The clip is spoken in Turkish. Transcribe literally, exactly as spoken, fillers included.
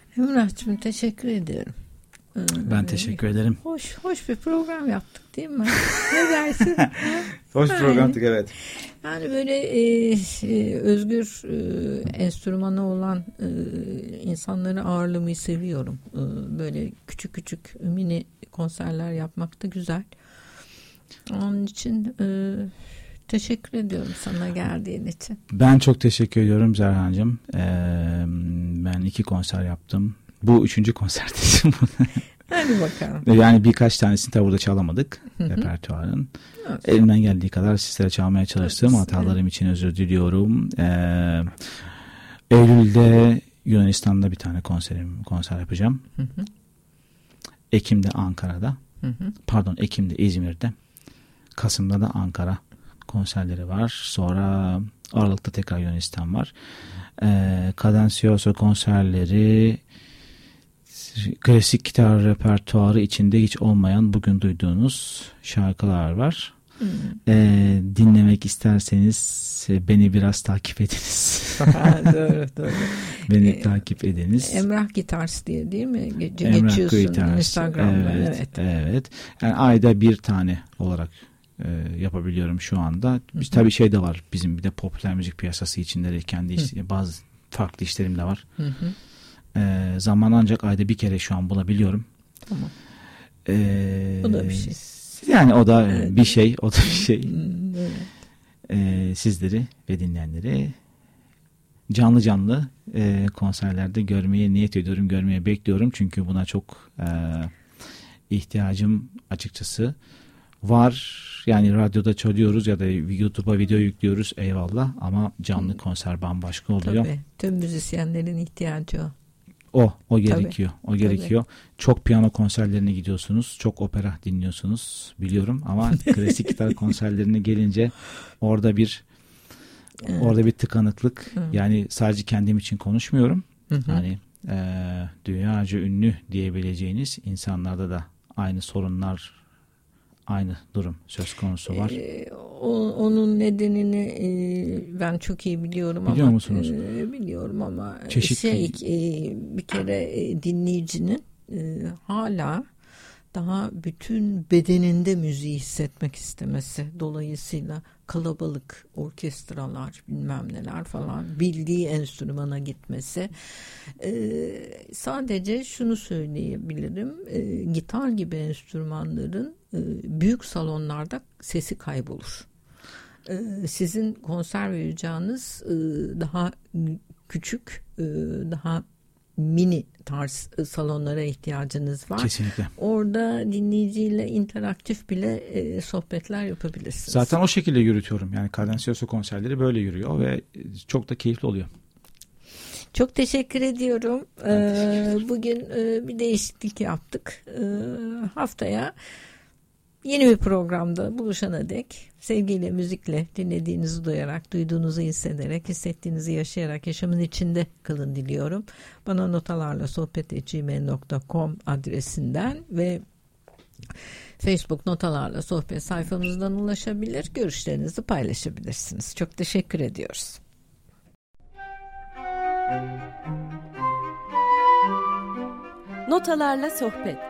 Emrah'cığım teşekkür ediyorum. Ben teşekkür ederim. Hoş hoş bir program yaptık değil mi? Ne dersin? Hoş program yaptık, evet. Yani böyle e, e, özgür e, enstrümanı olan e, insanları ağırlamayı seviyorum. E, böyle küçük küçük mini konserler yapmak da güzel. Onun için e, teşekkür ediyorum sana geldiğin için. Ben çok teşekkür ediyorum Zerhan'cığım. Ee, ben iki konser yaptım. Bu üçüncü konserdesin. Hadi bakalım. Yani birkaç tanesini tabi burada çalamadık repertuarın. Evet. Elimden geldiği kadar sizlere çalmaya çalıştım. Evet. Hatalarım için özür diliyorum. Ee, Eylül'de Yunanistan'da bir tane konserim konser yapacağım. Hı hı. Ekim'de Ankara'da. Hı hı. Pardon, Ekim'de İzmir'de. Kasım'da da Ankara konserleri var. Sonra Aralık'ta tekrar Yunanistan var. Ee, Cadencioso konserleri, klasik gitar repertuarı içinde hiç olmayan bugün duyduğunuz şarkılar var. Hmm. Ee, dinlemek isterseniz beni biraz takip ediniz. Doğru doğru. Beni ee, takip ediniz. Emrah Gitars diye değil mi? Ge- Emrah geçiyorsun Gitars. Instagram'da. Evet, evet. evet. Yani ayda bir tane olarak e, yapabiliyorum şu anda. Biz, tabii şey de var. Bizim bir de popüler müzik piyasası içinde de kendi iş, bazı farklı işlerim de var. Hı hı. E, zaman ancak ayda bir kere şu an bulabiliyorum. Tamam. E, o da bir şey. Yani o da evet. bir şey. O da bir şey. Evet. E, sizleri ve dinleyenleri canlı canlı e, konserlerde görmeye niyet ediyorum, görmeye bekliyorum. Çünkü buna çok e, ihtiyacım açıkçası var. Yani radyoda çalıyoruz ya da YouTube'a video yüklüyoruz, eyvallah, ama canlı konser bambaşka oluyor. Tabii. Tüm müzisyenlerin ihtiyacı o. O, o gerekiyor. Tabii. O gerekiyor. Tabii. Çok piyano konserlerine gidiyorsunuz, çok opera dinliyorsunuz biliyorum, ama klasik gitar konserlerine gelince orada bir evet. orada bir tıkanıklık. Hı. Yani sadece kendim için konuşmuyorum. Hı hı. Hani e, dünyaca ünlü diyebileceğiniz insanlarda da aynı sorunlar, aynı durum söz konusu var. Ee, o, onun nedenini e, ben çok iyi biliyorum. Biliyor ama, musunuz? E, biliyorum ama Çeşitli. şey e, bir kere e, dinleyicinin e, hala daha bütün bedeninde müziği hissetmek istemesi. Dolayısıyla kalabalık orkestralar, bilmem neler falan, bildiği enstrümana gitmesi. Ee, sadece şunu söyleyebilirim. Ee, gitar gibi enstrümanların e, büyük salonlarda sesi kaybolur. Ee, sizin konser vereceğiniz e, daha küçük, e, daha mini tarz salonlara ihtiyacınız var. Kesinlikle. Orada dinleyiciyle interaktif bile e, sohbetler yapabilirsiniz. Zaten o şekilde yürütüyorum. Yani Cadencioso konserleri böyle yürüyor ve çok da keyifli oluyor. Çok teşekkür ediyorum. Ee, bugün e, bir değişiklik yaptık. Ee, haftaya yeni bir programda buluşana dek sevgiyle, müzikle, dinlediğinizi duyarak, duyduğunuzu hissederek, hissettiğinizi yaşayarak yaşamın içinde kalın diliyorum. Bana notalarla sohbet at gmail nokta com adresinden ve Facebook Notalarla Sohbet sayfamızdan ulaşabilir, görüşlerinizi paylaşabilirsiniz. Çok teşekkür ediyoruz. Notalarla Sohbet.